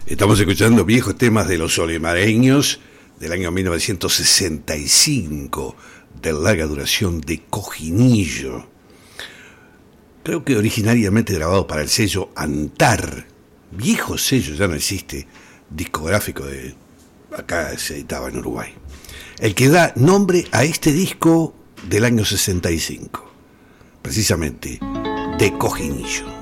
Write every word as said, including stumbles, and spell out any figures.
Estamos escuchando viejos temas de los olimareños del año mil novecientos sesenta y cinco, de larga duración, de Cojinillo. Creo que originariamente grabado para el sello Antar, viejo sello, ya no existe, discográfico de acá, se editaba en Uruguay, el que da nombre a este disco del año sesenta y cinco, precisamente, de Cojinillo.